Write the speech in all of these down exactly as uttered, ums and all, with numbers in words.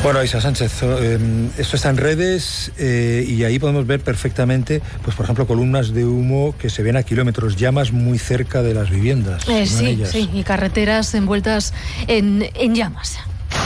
Bueno, Isa Sánchez, eh, esto está en redes eh, y ahí podemos ver perfectamente, pues por ejemplo, columnas de humo que se ven a kilómetros, llamas muy cerca de las viviendas. Eh, sí, sí, y carreteras envueltas en, en llamas.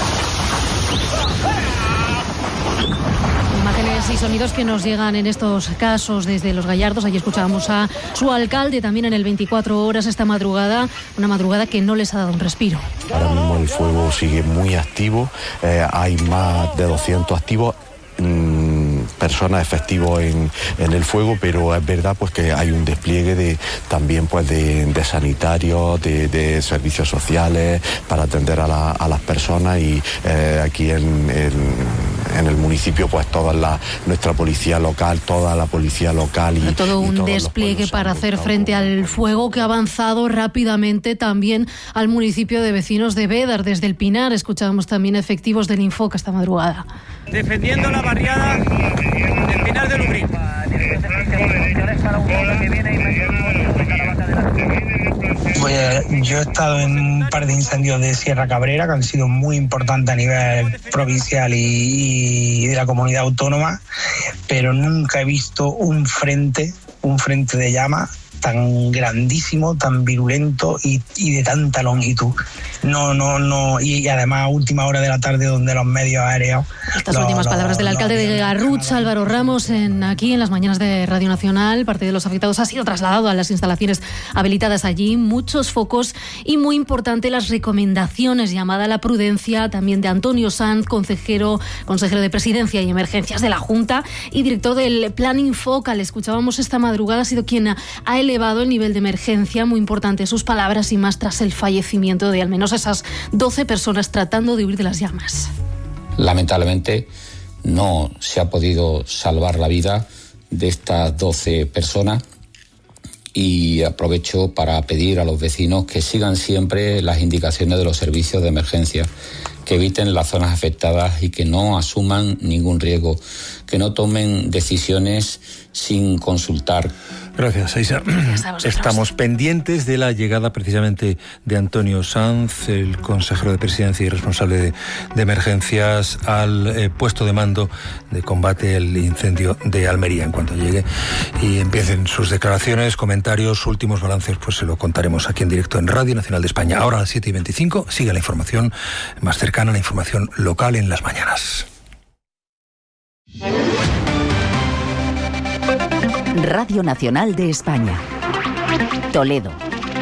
Imágenes y sonidos que nos llegan en estos casos desde Los Gallardos. Allí escuchábamos a su alcalde también en el veinticuatro horas esta madrugada, una madrugada que no les ha dado un respiro. Ahora mismo el fuego sigue muy activo, eh, hay más de doscientos activos. Personas efectivos en, en el fuego, pero es verdad pues que hay un despliegue de también pues de, de sanitarios, de, de servicios sociales para atender a, la, a las personas y eh, aquí en, en, en el municipio pues toda la, nuestra policía local, toda la policía local y todo un y despliegue para hacer frente al fuego que ha avanzado rápidamente también al municipio de vecinos de Bédar desde el Pinar. Escuchábamos también efectivos del Infoca esta madrugada. Defendiendo la barriada del Pinar de Lubrín. Pues yo he estado en un par de incendios de Sierra Cabrera que han sido muy importantes a nivel provincial y, y de la comunidad autónoma, pero nunca he visto un frente, un frente de llamas tan grandísimo, tan virulento y, y de tanta longitud. No, no, no, y, y además a última hora de la tarde donde los medios aéreos... Estas lo, últimas lo, palabras del alcalde de Garrucha, Álvaro Ramos, en, aquí en las mañanas de Radio Nacional. Parte de los afectados ha sido trasladado a las instalaciones habilitadas allí. Muchos focos y muy importante las recomendaciones, llamada a la prudencia, también de Antonio Sanz, consejero, consejero de Presidencia y Emergencias de la Junta y director del Plan Infoca. Le escuchábamos esta madrugada, ha sido quien ha elevado el nivel de emergencia, muy importante sus palabras y más tras el fallecimiento de al menos esas doce personas tratando de huir de las llamas. Lamentablemente no se ha podido salvar la vida de estas doce personas y aprovecho para pedir a los vecinos que sigan siempre las indicaciones de los servicios de emergencia, que eviten las zonas afectadas y que no asuman ningún riesgo, que no tomen decisiones sin consultar. Gracias, Isa. Estamos pendientes de la llegada precisamente de Antonio Sanz, el consejero de Presidencia y responsable de, de emergencias, al eh, puesto de mando de combate al incendio de Almería. En cuanto llegue y empiecen sus declaraciones, comentarios, últimos balances, pues se lo contaremos aquí en directo en Radio Nacional de España. Ahora a las siete y veinticinco sigue la información más cercana, la información local en las mañanas. Radio Nacional de España. Toledo.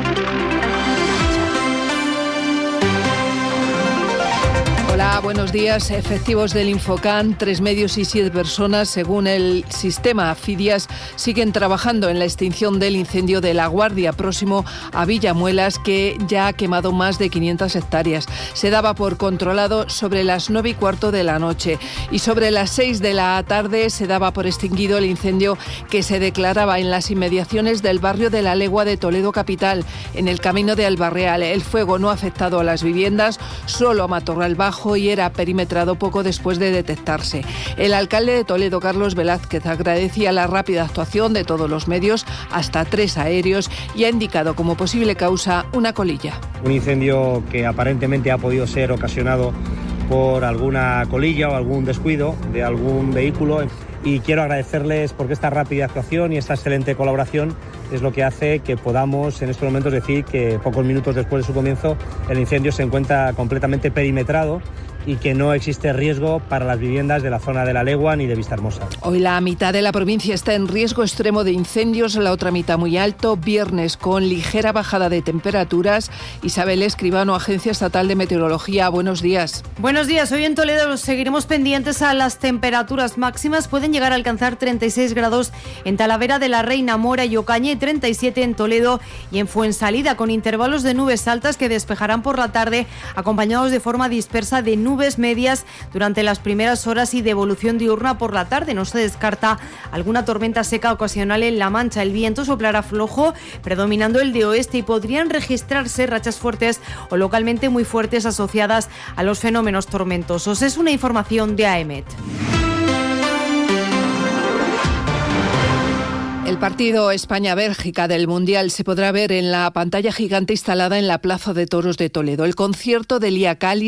Hola, buenos días. Efectivos del Infocan, tres medios y siete personas, según el sistema Fidias, siguen trabajando en la extinción del incendio de La Guardia, próximo a Villamuelas, que ya ha quemado más de quinientas hectáreas. Se daba por controlado sobre las nueve y cuarto de la noche y sobre las seis de la tarde se daba por extinguido el incendio que se declaraba en las inmediaciones del barrio de La Legua de Toledo capital, en el camino de Albarreal. El fuego no ha afectado a las viviendas, solo a Matorral Bajo, y era perimetrado poco después de detectarse. El alcalde de Toledo, Carlos Velázquez, agradecía la rápida actuación de todos los medios, hasta tres aéreos, y ha indicado como posible causa una colilla. Un incendio que aparentemente ha podido ser ocasionado por alguna colilla o algún descuido de algún vehículo. Y quiero agradecerles porque esta rápida actuación y esta excelente colaboración es lo que hace que podamos en estos momentos decir que pocos minutos después de su comienzo el incendio se encuentra completamente perimetrado y que no existe riesgo para las viviendas de la zona de La Legua ni de Vistahermosa. Hoy la mitad de la provincia está en riesgo extremo de incendios, la otra mitad muy alto. Viernes con ligera bajada de temperaturas. Isabel Escribano, Agencia Estatal de Meteorología. Buenos días. Buenos días. Hoy en Toledo seguiremos pendientes a las temperaturas máximas. Pueden llegar a alcanzar treinta y seis grados en Talavera de la Reina, Mora y Ocaña y treinta y siete en Toledo y en Fuensalida, con intervalos de nubes altas que despejarán por la tarde, acompañados de forma dispersa de nubes Nubes medias durante las primeras horas y de evolución diurna por la tarde. No se descarta alguna tormenta seca ocasional en La Mancha. El viento soplará flojo, predominando el de oeste, y podrían registrarse rachas fuertes o localmente muy fuertes asociadas a los fenómenos tormentosos. Es una información de A E M E T. El partido España-Bélgica del Mundial se podrá ver en la pantalla gigante instalada en la Plaza de Toros de Toledo. El concierto de Lia Cali